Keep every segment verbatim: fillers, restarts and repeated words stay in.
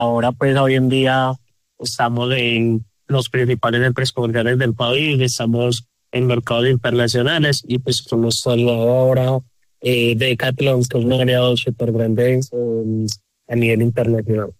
Ahora pues hoy en día estamos en los principales empresas comerciales del país, estamos en mercados internacionales y pues como solo ahora eh, Decathlon, que es un agregado súper grande eh, a nivel internacional.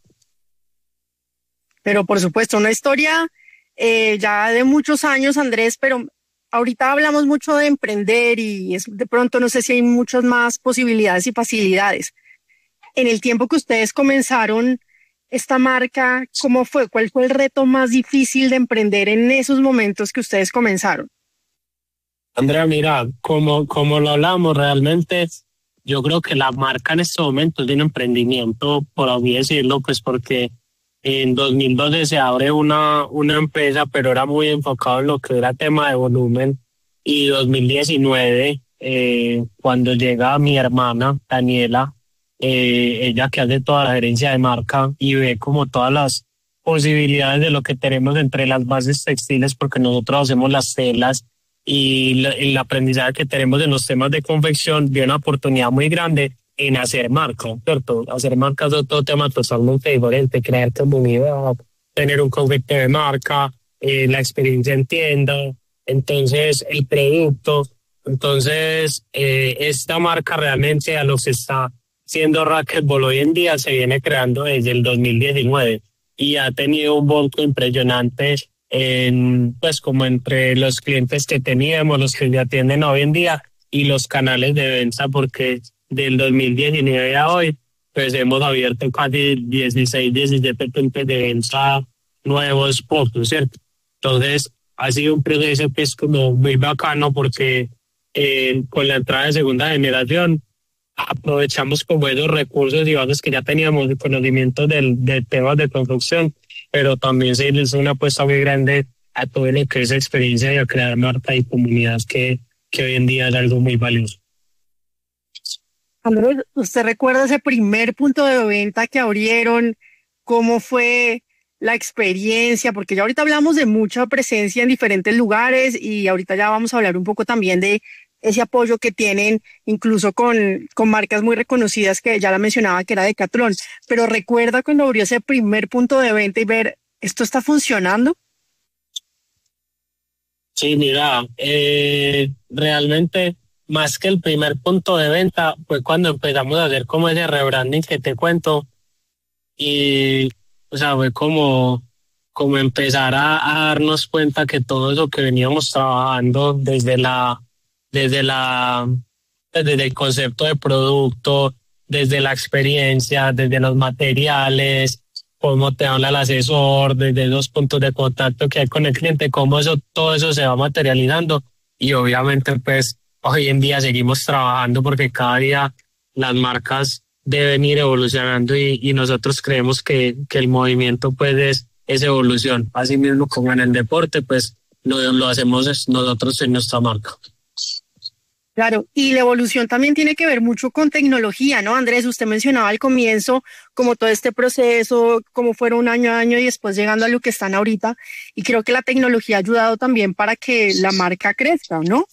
Pero por supuesto, una historia eh, ya de muchos años, Andrés, pero ahorita hablamos mucho de emprender y es, de pronto no sé si hay muchas más posibilidades y facilidades. En el tiempo que ustedes comenzaron esta marca, ¿cómo fue? ¿Cuál fue el reto más difícil de emprender en esos momentos que ustedes comenzaron? Andrea, mira, como, como lo hablamos realmente, yo creo que la marca en este momento es de un emprendimiento, por así decirlo, pues porque en dos mil doce se abre una, una empresa, pero era muy enfocado en lo que era tema de volumen. Y dos mil diecinueve, eh, cuando llega mi hermana, Daniela, eh, ella que hace toda la gerencia de marca y ve como todas las posibilidades de lo que tenemos entre las bases textiles, porque nosotros hacemos las telas y la- el aprendizaje que tenemos en los temas de confección, vio una oportunidad muy grande en hacer marca, ¿cierto? Hacer marca es otro tema totalmente diferente, crear comunidad, tener un conflicto de marca, eh, la experiencia en tienda, entonces el producto. Entonces, eh, esta marca realmente a lo que está siendo Racquetball hoy en día se viene creando desde el dos mil diecinueve y ha tenido un volto impresionante en, pues como entre los clientes que teníamos, los que ya atienden hoy en día y los canales de venta, porque del dos mil diecinueve a hoy, pues hemos abierto casi dieciséis, diecisiete puntos de venta nuevos, pocos, ¿cierto? Entonces, ha sido un proceso que es como muy bacano porque eh, con la entrada de segunda generación aprovechamos como esos recursos y bases que ya teníamos de conocimiento del, de temas de construcción, pero también se hizo una apuesta muy grande a todo lo que es experiencia y a crear marca y comunidad que, que hoy en día es algo muy valioso. Andrés, ¿usted recuerda ese primer punto de venta que abrieron? ¿Cómo fue la experiencia? Porque ya ahorita hablamos de mucha presencia en diferentes lugares y ahorita ya vamos a hablar un poco también de ese apoyo que tienen incluso con, con marcas muy reconocidas que ya la mencionaba que era Decathlon. Pero recuerda cuando abrió ese primer punto de venta y ver, ¿esto está funcionando? Sí, mira, eh, realmente más que el primer punto de venta fue cuando empezamos a hacer como ese rebranding que te cuento y, o sea, fue como, como empezar a, a darnos cuenta que todo eso que veníamos trabajando desde la, desde la, desde el concepto de producto, desde la experiencia, desde los materiales, cómo te habla el asesor, desde los puntos de contacto que hay con el cliente, cómo eso, todo eso se va materializando y obviamente pues hoy en día seguimos trabajando porque cada día las marcas deben ir evolucionando y, y nosotros creemos que, que el movimiento pues es, es evolución. Así mismo como en el deporte, pues lo, lo hacemos es nosotros en nuestra marca. Claro, y la evolución también tiene que ver mucho con tecnología, ¿no? Andrés, usted mencionaba al comienzo como todo este proceso, cómo fueron año a año y después llegando a lo que están ahorita. Y creo que la tecnología ha ayudado también para que la marca crezca, ¿no?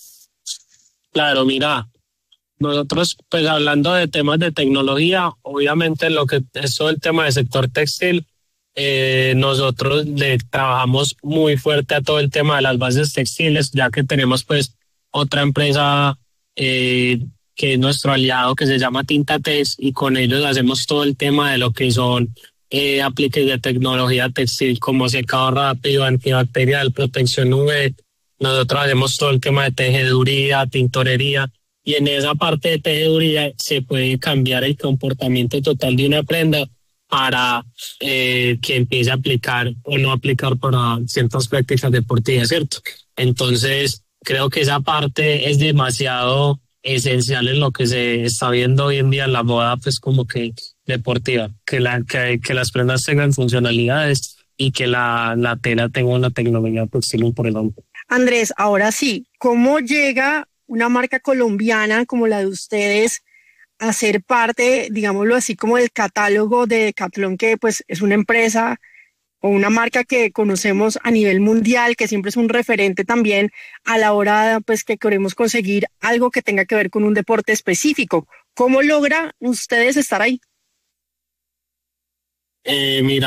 Claro, mira, nosotros pues hablando de temas de tecnología, obviamente lo que es todo el tema del sector textil, eh, nosotros le trabajamos muy fuerte a todo el tema de las bases textiles, ya que tenemos pues otra empresa eh, que es nuestro aliado que se llama Tintatex y con ellos hacemos todo el tema de lo que son eh, apliques de tecnología textil como secado rápido, antibacterial, protección U V. Nosotros hacemos todo el tema de tejeduría, tintorería y en esa parte de tejeduría se puede cambiar el comportamiento total de una prenda para eh, que empiece a aplicar o no aplicar para ciertas prácticas deportivas, ¿cierto? Entonces, creo que esa parte es demasiado esencial en lo que se está viendo hoy en día en la moda, pues como que deportiva, que, la, que, que las prendas tengan funcionalidades y que la, la tela tenga una tecnología textil por el hombre. Andrés, ahora sí, ¿cómo llega una marca colombiana como la de ustedes a ser parte, digámoslo así, como del catálogo de Decathlon, que pues es una empresa o una marca que conocemos a nivel mundial, que siempre es un referente también a la hora pues que queremos conseguir algo que tenga que ver con un deporte específico? ¿Cómo logra ustedes estar ahí? Eh, mira,